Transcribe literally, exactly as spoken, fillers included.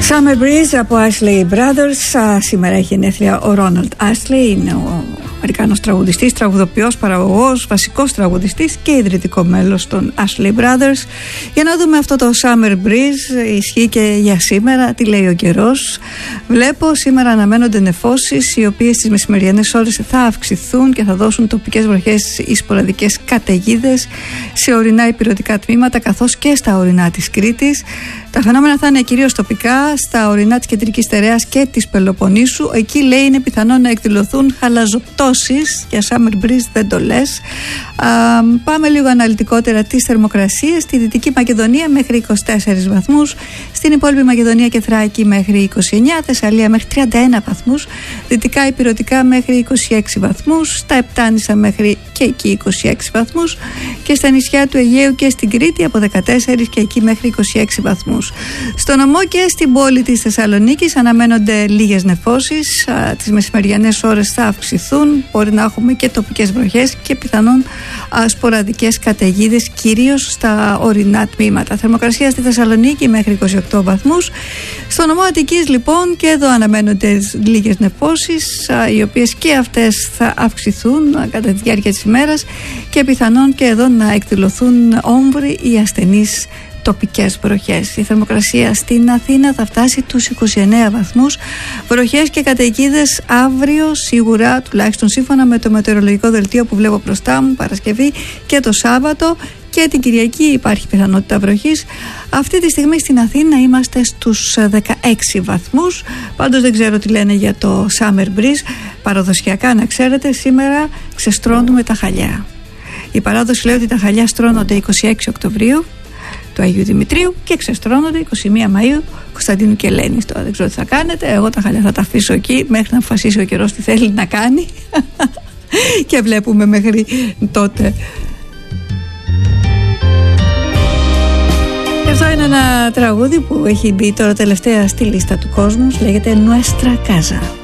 Summer Breeze από Ashley Brothers. Σήμερα έχει γενέθλια ο Ρόναλντ Ashley. Είναι ο Αμερικάνος τραγουδιστής, τραγουδοποιός, παραγωγός, βασικός τραγουδιστής και ιδρυτικό μέλος των Ashley Brothers. Για να δούμε αυτό το Summer Breeze, ισχύει και για σήμερα. Τι λέει ο καιρός? Βλέπω σήμερα αναμένονται νεφώσεις, οι οποίες στις μεσημεριανές ώρες θα αυξηθούν και θα δώσουν τοπικές βροχές ή σποραδικές καταιγίδες σε ορεινά υπηρετικά τμήματα καθώς και στα ορεινά της Κρήτης. Τα φαινόμενα θα είναι κυρίως τοπικά στα ορεινά της Κεντρικής Στερεάς και της Πελοποννήσου. Εκεί, λέει, είναι πιθανό να εκδηλωθούν χαλαζοπτώσεις. Για Summer Breeze δεν το λες. Α, πάμε λίγο αναλυτικότερα τις θερμοκρασίες. Στη Δυτική Μακεδονία μέχρι είκοσι τέσσερις βαθμούς, στην υπόλοιπη Μακεδονία και Θράκη μέχρι είκοσι εννιά, Θεσσαλία μέχρι τριάντα ένα βαθμούς, δυτικά υπηρετικά μέχρι είκοσι έξι βαθμούς, στα Επτάνησα μέχρι και εκεί είκοσι έξι βαθμούς και στα νησιά του Αιγαίου και στην Κρήτη από δεκατέσσερα και εκεί μέχρι είκοσι έξι βαθμούς. Στο νομό και στην πόλη της Θεσσαλονίκης αναμένονται λίγες νεφώσεις. Α, τις μεσημεριανές ώρες θα αυξηθούν. Μπορεί να έχουμε και τοπικές βροχές και πιθανόν α, σποραδικές καταιγίδες, κυρίως στα ορεινά τμήματα. Θερμοκρασία στη Θεσσαλονίκη μέχρι είκοσι οκτώ βαθμούς. Στο νομό Αττικής, λοιπόν, και εδώ αναμένονται λίγες νεφώσεις, α, οι οποίες και αυτές θα αυξηθούν α, κατά τη διάρκεια της ημέρας και πιθανόν και εδώ να εκδηλωθούν όμβροι ή ασθενείς τοπικές βροχές. Η θερμοκρασία στην Αθήνα θα φτάσει τους είκοσι εννέα βαθμούς. Βροχές και καταιγίδες αύριο σίγουρα, τουλάχιστον σύμφωνα με το μετεωρολογικό δελτίο που βλέπω μπροστά μου, Παρασκευή και το Σάββατο, και την Κυριακή υπάρχει πιθανότητα βροχής. Αυτή τη στιγμή στην Αθήνα είμαστε στους δεκαέξι βαθμούς. Πάντως δεν ξέρω τι λένε για το Summer Breeze. Παραδοσιακά, να ξέρετε, σήμερα ξεστρώνουμε τα χαλιά. Η παράδοση λέει ότι τα χαλιά στρώνονται είκοσι έξι Οκτωβρίου του Αγίου Δημητρίου και ξεστρώνονται είκοσι μία Μαΐου Κωνσταντίνου και Ελένης. Τώρα δεν ξέρω τι θα κάνετε. Εγώ τα χαλιά θα τα αφήσω εκεί μέχρι να αποφασίσει ο καιρός τι θέλει να κάνει και βλέπουμε μέχρι τότε. Αυτό είναι ένα τραγούδι που έχει μπει τώρα τελευταία στη λίστα του κόσμου. Λέγεται Nuestra Casa.